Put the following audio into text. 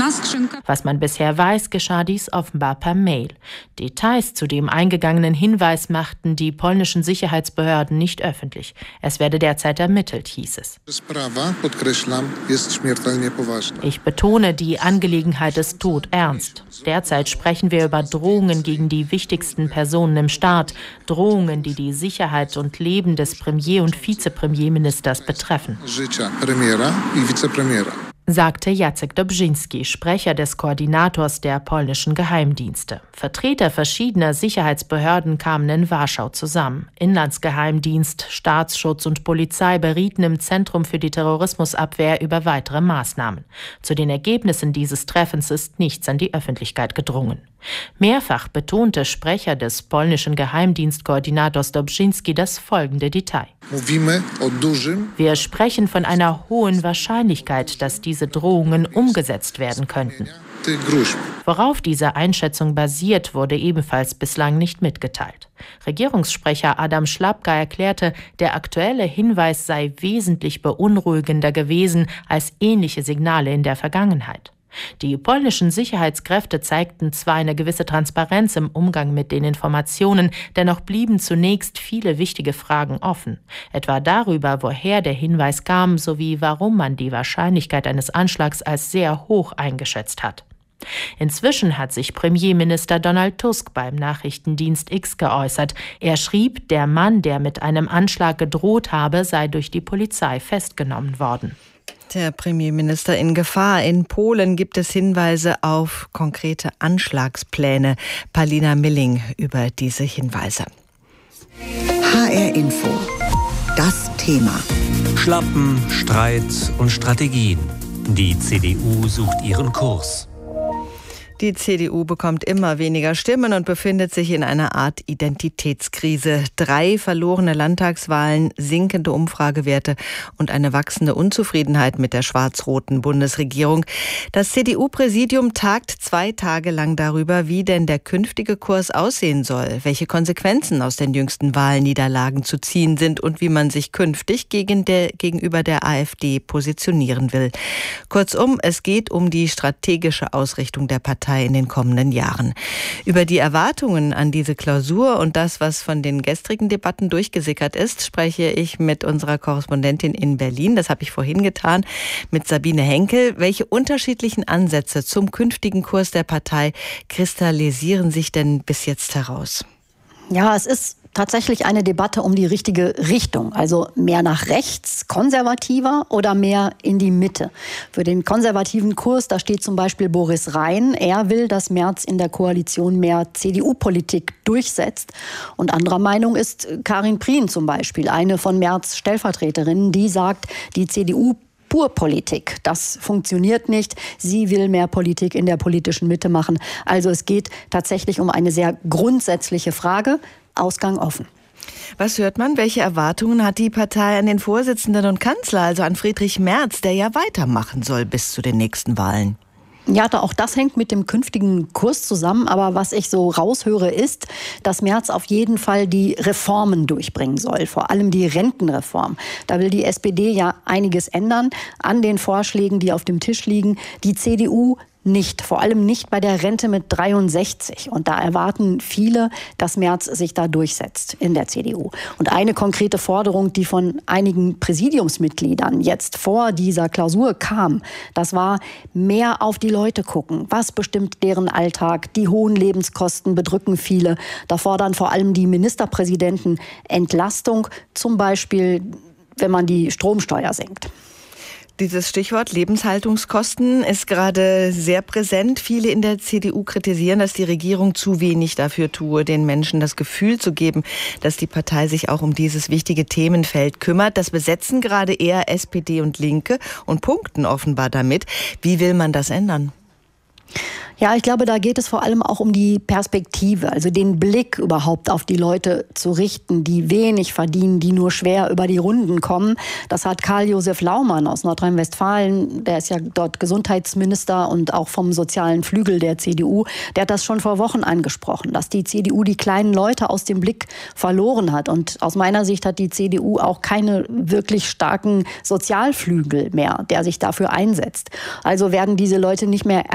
Was man bisher weiß, geschah dies offenbar per Mail. Details zu dem eingegangenen Hinweis machten die polnischen Sicherheitsbehörden nicht öffentlich. Es werde derzeit ermittelt, hieß es. Ich betone, die Angelegenheit ist todernst. Derzeit sprechen wir über Drohungen gegen die wichtigsten Personen im Staat, Drohungen, die die Sicherheit und Leben des Premier- und Vizepremierministers betreffen, sagte Jacek Dobrzyński, Sprecher des Koordinators der polnischen Geheimdienste. Vertreter verschiedener Sicherheitsbehörden kamen in Warschau zusammen. Inlandsgeheimdienst, Staatsschutz und Polizei berieten im Zentrum für die Terrorismusabwehr über weitere Maßnahmen. Zu den Ergebnissen dieses Treffens ist nichts an die Öffentlichkeit gedrungen. Mehrfach betonte Sprecher des polnischen Geheimdienstkoordinators Dobrzyński das folgende Detail. Wir sprechen von einer hohen Wahrscheinlichkeit, dass diese Drohungen umgesetzt werden könnten. Worauf diese Einschätzung basiert, wurde ebenfalls bislang nicht mitgeteilt. Regierungssprecher Adam Szłapka erklärte, der aktuelle Hinweis sei wesentlich beunruhigender gewesen als ähnliche Signale in der Vergangenheit. Die polnischen Sicherheitskräfte zeigten zwar eine gewisse Transparenz im Umgang mit den Informationen, dennoch blieben zunächst viele wichtige Fragen offen. Etwa darüber, woher der Hinweis kam, sowie warum man die Wahrscheinlichkeit eines Anschlags als sehr hoch eingeschätzt hat. Inzwischen hat sich Premierminister Donald Tusk beim Nachrichtendienst X geäußert. Er schrieb, der Mann, der mit einem Anschlag gedroht habe, sei durch die Polizei festgenommen worden. Der Premierminister in Gefahr. In Polen gibt es Hinweise auf konkrete Anschlagspläne. Palina Milling über diese Hinweise. HR Info. Das Thema. Schlappen, Streit und Strategien. Die CDU sucht ihren Kurs. Die CDU bekommt immer weniger Stimmen und befindet sich in einer Art Identitätskrise. 3 verlorene Landtagswahlen, sinkende Umfragewerte und eine wachsende Unzufriedenheit mit der schwarz-roten Bundesregierung. Das CDU-Präsidium tagt 2 Tage lang darüber, wie denn der künftige Kurs aussehen soll, welche Konsequenzen aus den jüngsten Wahlniederlagen zu ziehen sind und wie man sich künftig gegenüber der AfD positionieren will. Kurzum, es geht um die strategische Ausrichtung der Partei in den kommenden Jahren. Über die Erwartungen an diese Klausur und das, was von den gestrigen Debatten durchgesickert ist, spreche ich mit unserer Korrespondentin in Berlin. Das habe ich vorhin getan, mit Sabine Henkel. Welche unterschiedlichen Ansätze zum künftigen Kurs der Partei kristallisieren sich denn bis jetzt heraus? Ja, es ist tatsächlich eine Debatte um die richtige Richtung. Also mehr nach rechts, konservativer oder mehr in die Mitte. Für den konservativen Kurs, da steht zum Beispiel Boris Rhein. Er will, dass Merz in der Koalition mehr CDU-Politik durchsetzt. Und anderer Meinung ist Karin Prien zum Beispiel, eine von Merz' Stellvertreterinnen, die sagt, die CDU Purpolitik, das funktioniert nicht. Sie will mehr Politik in der politischen Mitte machen. Also es geht tatsächlich um eine sehr grundsätzliche Frage. Ausgang offen. Was hört man? Welche Erwartungen hat die Partei an den Vorsitzenden und Kanzler, also an Friedrich Merz, der ja weitermachen soll bis zu den nächsten Wahlen? Ja, auch das hängt mit dem künftigen Kurs zusammen. Aber was ich so raushöre, ist, dass Merz auf jeden Fall die Reformen durchbringen soll. Vor allem die Rentenreform. Da will die SPD ja einiges ändern an den Vorschlägen, die auf dem Tisch liegen. Die CDU nicht, vor allem nicht bei der Rente mit 63. Und da erwarten viele, dass Merz sich da durchsetzt in der CDU. Und eine konkrete Forderung, die von einigen Präsidiumsmitgliedern jetzt vor dieser Klausur kam, das war mehr auf die Leute gucken. Was bestimmt deren Alltag? Die hohen Lebenskosten bedrücken viele. Da fordern vor allem die Ministerpräsidenten Entlastung, zum Beispiel, wenn man die Stromsteuer senkt. Dieses Stichwort Lebenshaltungskosten ist gerade sehr präsent. Viele in der CDU kritisieren, dass die Regierung zu wenig dafür tue, den Menschen das Gefühl zu geben, dass die Partei sich auch um dieses wichtige Themenfeld kümmert. Das besetzen gerade eher SPD und Linke und punkten offenbar damit. Wie will man das ändern? Ja, ich glaube, da geht es vor allem auch um die Perspektive, also den Blick überhaupt auf die Leute zu richten, die wenig verdienen, die nur schwer über die Runden kommen. Das hat Karl-Josef Laumann aus Nordrhein-Westfalen, der ist ja dort Gesundheitsminister und auch vom sozialen Flügel der CDU, der hat das schon vor Wochen angesprochen, dass die CDU die kleinen Leute aus dem Blick verloren hat. Und aus meiner Sicht hat die CDU auch keine wirklich starken Sozialflügel mehr, der sich dafür einsetzt. Also werden diese Leute nicht mehr